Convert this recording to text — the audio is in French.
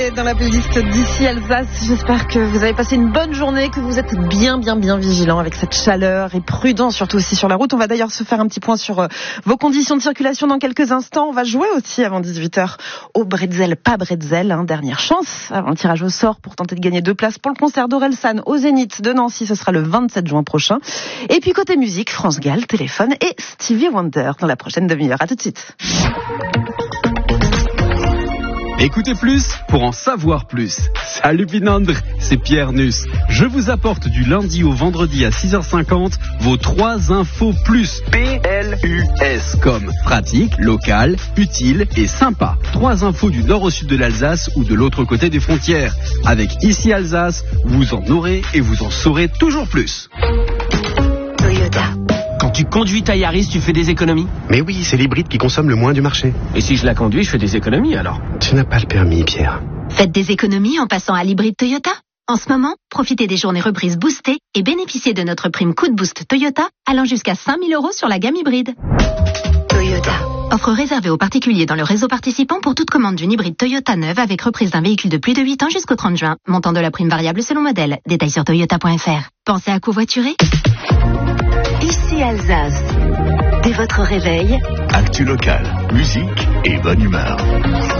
Dans la playlist d'ici Alsace, j'espère que vous avez passé une bonne journée, que vous êtes bien vigilants avec cette chaleur et prudent surtout aussi sur la route. On va d'ailleurs se faire un petit point sur vos conditions de circulation dans quelques instants. On va jouer aussi avant 18h au Bretzel, pas Bretzel, dernière chance avant le tirage au sort pour tenter de gagner 2 places pour le concert d'Orelsan au Zénith de Nancy. Ce sera le 27 juin prochain. Et puis côté musique, France Gall, Téléphone et Stevie Wonder dans la prochaine demi-heure. À tout de suite. Écoutez plus pour en savoir plus. Salut Pinandre, c'est Pierre Nuss. Je vous apporte du lundi au vendredi à 6h50 vos 3 infos plus. P-L-U-S comme pratique, local, utile et sympa. 3 infos du nord au sud de l'Alsace ou de l'autre côté des frontières. Avec Ici Alsace, vous en aurez et vous en saurez toujours plus. Toyota. Quand tu conduis ta Yaris, tu fais des économies? Mais oui, c'est l'hybride qui consomme le moins du marché. Et si je la conduis, je fais des économies alors? Tu n'as pas le permis, Pierre. Faites des économies en passant à l'hybride Toyota. En ce moment, profitez des journées reprises boostées et bénéficiez de notre prime coup de boost Toyota allant jusqu'à 5 000 € sur la gamme hybride. Toyota. Offre réservée aux particuliers dans le réseau participant pour toute commande d'une hybride Toyota neuve avec reprise d'un véhicule de plus de 8 ans jusqu'au 30 juin. Montant de la prime variable selon modèle. Détails sur toyota.fr. Pensez à covoiturer? Ici Alsace. Dès votre réveil, actu local, musique et bonne humeur.